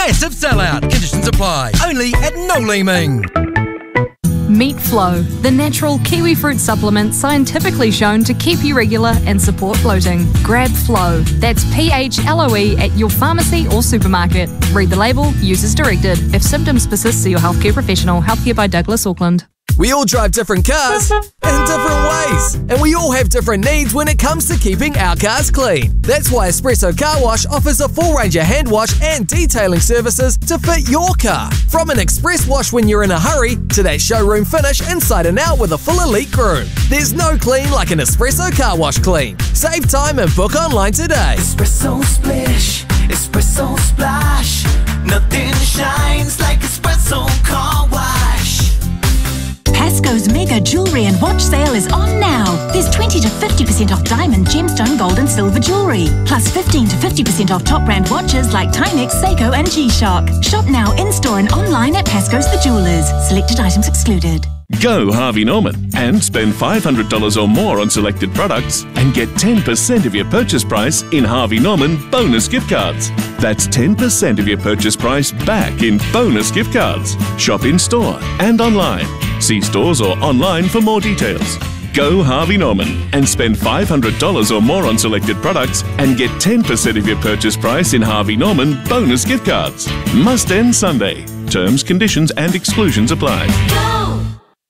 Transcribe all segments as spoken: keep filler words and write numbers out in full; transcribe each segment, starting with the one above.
massive sellout. Conditions apply. Only at No Leeming. Meet Flow, the natural kiwi fruit supplement scientifically shown to keep you regular and support bloating. Grab Flow, that's P H L O E, at your pharmacy or supermarket. Read the label, use as directed. If symptoms persist, see your healthcare professional. Healthcare by Douglas Auckland. We all drive different cars in different ways, and we all have different needs when it comes to keeping our cars clean. That's why Espresso Car Wash offers a full range of hand wash and detailing services to fit your car. From an express wash when you're in a hurry to that showroom finish inside and out with a full elite crew. There's no clean like an Espresso Car Wash clean. Save time and book online today. Espresso Splish, Espresso Splash. Nothing shines like Espresso Car Wash. Pasco's mega jewellery and watch sale is on now. There's twenty to fifty percent off diamond, gemstone, gold and silver jewellery. Plus fifteen to fifty percent off top brand watches like Timex, Seiko and G-Shock. Shop now in-store and online at Pasco's The Jewellers. Selected items excluded. Go Harvey Norman and spend five hundred dollars or more on selected products and get ten percent of your purchase price in Harvey Norman bonus gift cards. That's ten percent of your purchase price back in bonus gift cards. Shop in-store and online. See stores or online for more details. Go Harvey Norman and spend five hundred dollars or more on selected products and get ten percent of your purchase price in Harvey Norman bonus gift cards. Must end Sunday. Terms, conditions and exclusions apply. Go!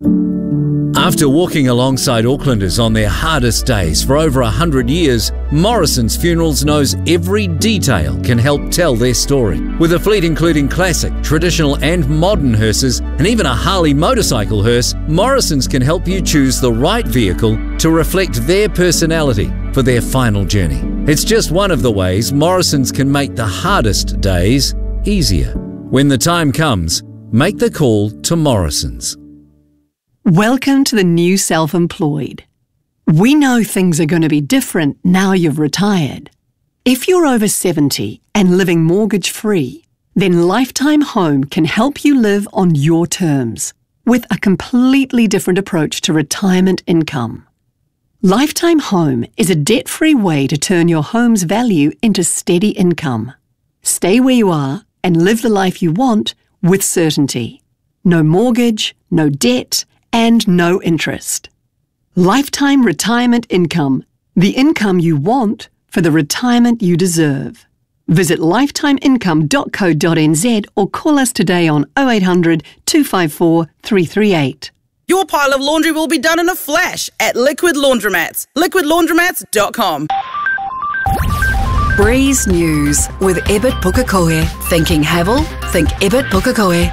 After walking alongside Aucklanders on their hardest days for over a hundred years, Morrison's Funerals knows every detail can help tell their story. With a fleet including classic, traditional and modern hearses, and even a Harley motorcycle hearse, Morrison's can help you choose the right vehicle to reflect their personality for their final journey. It's just one of the ways Morrison's can make the hardest days easier. When the time comes, make the call to Morrison's. Welcome to the new self-employed. We know things are going to be different now you've retired. If you're over seventy and living mortgage-free, then Lifetime Home can help you live on your terms with a completely different approach to retirement income. Lifetime Home is a debt-free way to turn your home's value into steady income. Stay where you are and live the life you want with certainty. No mortgage, no debt, and no interest. Lifetime retirement income, the income you want for the retirement you deserve. Visit lifetime income dot co dot n z or call us today on oh eight hundred, two five four, three three eight. Your pile of laundry will be done in a flash at Liquid Laundromats. liquid laundromats dot com. Breeze News with Ebert Pukekohe. Thinking Havel? Think Ebert Pukekohe.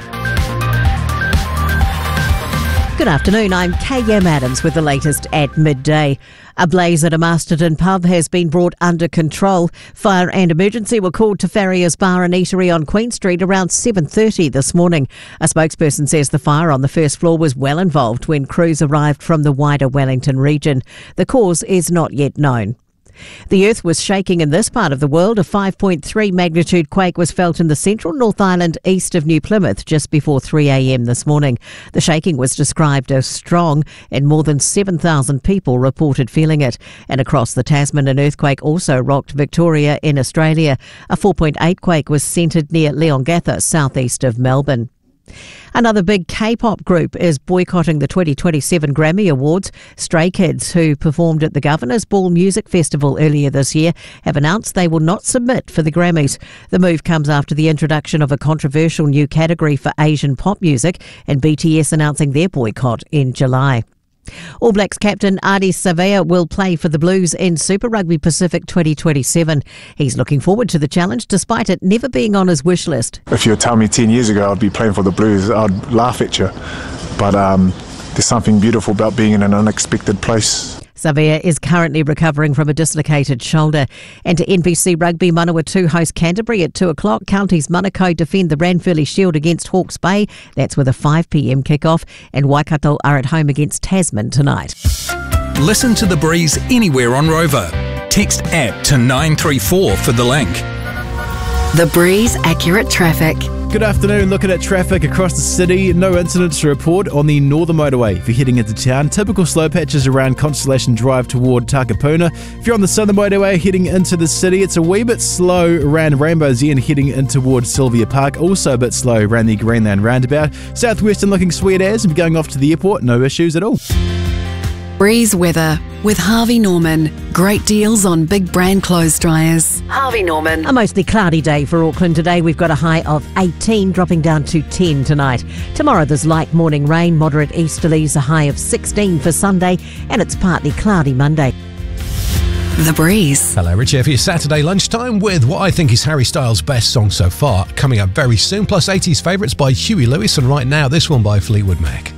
Good afternoon, I'm K M Adams with the latest at midday. A blaze at a Masterton pub has been brought under control. Fire and emergency were called to Farrier's Bar and Eatery on Queen Street around seven thirty this morning. A spokesperson says the fire on the first floor was well involved when crews arrived from the wider Wellington region. The cause is not yet known. The earth was shaking in this part of the world. A five point three magnitude quake was felt in the central North Island east of New Plymouth just before three a m this morning. The shaking was described as strong and more than seven thousand people reported feeling it. And across the Tasman, an earthquake also rocked Victoria in Australia. A four point eight quake was centred near Leongatha, southeast of Melbourne. Another big K-pop group is boycotting the twenty twenty-seven Grammy Awards. Stray Kids, who performed at the Governor's Ball Music Festival earlier this year, have announced they will not submit for the Grammys. The move comes after the introduction of a controversial new category for Asian pop music and B T S announcing their boycott in July. All Blacks captain Ardie Savea will play for the Blues in Super Rugby Pacific twenty twenty-seven. He's looking forward to the challenge despite it never being on his wish list. If you were telling me ten years ago I'd be playing for the Blues, I'd laugh at you. But um, there's something beautiful about being in an unexpected place. Savea is currently recovering from a dislocated shoulder. And to N B C Rugby, Manawatu host Canterbury at two o'clock. Counties Manukau defend the Ranfurly Shield against Hawke's Bay. That's with a five p m kickoff. And Waikato are at home against Tasman tonight. Listen to The Breeze anywhere on Rover. Text app to nine three four for the link. The Breeze Accurate Traffic. Good afternoon. Looking at traffic across the city. No incidents to report on the Northern Motorway if you're heading into town. Typical slow patches around Constellation Drive toward Takapuna. If you're on the Southern Motorway heading into the city, it's a wee bit slow around Rainbow's End heading in towards Sylvia Park. Also a bit slow around the Greenland roundabout. Southwestern looking sweet as and going off to the airport. No issues at all. Breeze weather with Harvey Norman. Great deals on big brand clothes dryers. Harvey Norman. A mostly cloudy day for Auckland today. We've got a high of eighteen, dropping down to ten tonight. Tomorrow there's light morning rain, moderate easterlies, a high of sixteen for Sunday, and it's partly cloudy Monday. The Breeze. Hello, Rich here for your Saturday lunchtime with what I think is Harry Styles' best song so far. Coming up very soon, plus eighties favourites by Huey Lewis, and right now this one by Fleetwood Mac.